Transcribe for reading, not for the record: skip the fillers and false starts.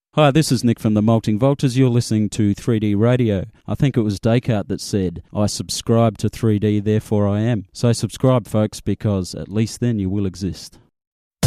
Hi, this is Nick from the Molting Vultures. You're listening to 3D Radio. I think it was Descartes that said, I subscribe to 3D, therefore I am. So subscribe, folks, because at least then you will exist.